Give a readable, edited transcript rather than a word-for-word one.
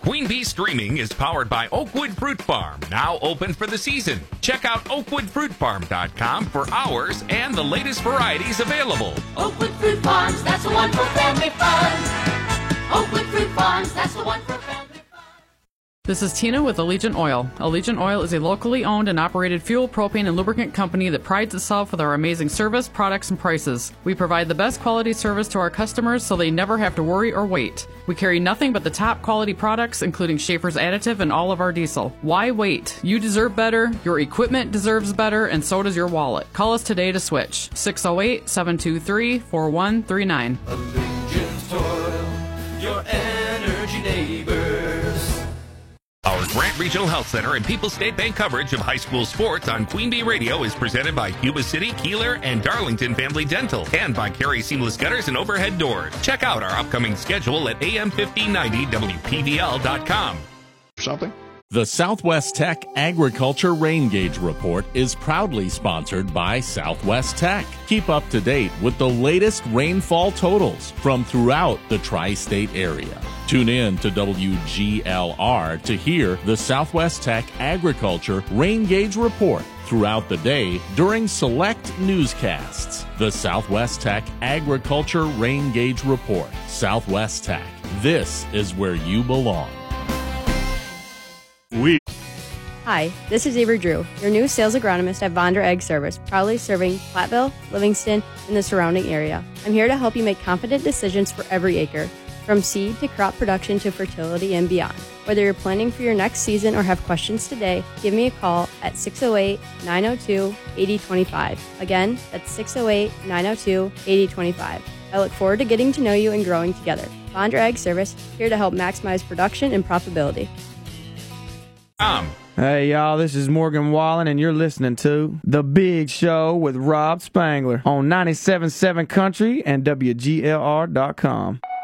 Queen Bee Streaming is powered by Oakwood Fruit Farm, now open for the season. Check out oakwoodfruitfarm.com for hours and the latest varieties available. Oakwood Fruit Farms, that's the one for family fun. Oakwood Fruit Farms, that's the one for family fun. This is Tina with Allegiant Oil. Allegiant Oil is a locally owned and operated fuel, propane, and lubricant company that prides itself with our amazing service, products, and prices. We provide the best quality service to our customers so they never have to worry or wait. We carry nothing but the top quality products, including Schaefer's Additive and all of our diesel. Why wait? You deserve better, your equipment deserves better, and so does your wallet. Call us today to switch. 608-723-4139. Allegiant Oil, your energy neighbors. Our Grant Regional Health Center and People's State Bank coverage of high school sports on Queen Bee Radio is presented by Yuba City, Keeler, and Darlington Family Dental, and by Carey Seamless Gutters and Overhead Doors. Check out our upcoming schedule at am1590wpvl.com. Something? The Southwest Tech Agriculture Rain Gauge Report is proudly sponsored by Southwest Tech. Keep up to date with the latest rainfall totals from throughout the tri-state area. Tune in to WGLR to hear the Southwest Tech Agriculture Rain Gauge Report throughout the day during select newscasts. The Southwest Tech Agriculture Rain Gauge Report. Southwest Tech. This is where you belong. Hi, this is Avery Drew, your new sales agronomist at Vondra Ag Service, proudly serving Platteville, Livingston, and the surrounding area. I'm here to help you make confident decisions for every acre, from seed to crop production to fertility and beyond. Whether you're planning for your next season or have questions today, give me a call at 608-902-8025. Again, that's 608-902-8025. I look forward to getting to know you and growing together. Vondra Ag Service, here to help maximize production and profitability. Hey y'all, this is Morgan Wallen and you're listening to The Big Show with Rob Spangler on 97.7 Country and WGLR.com.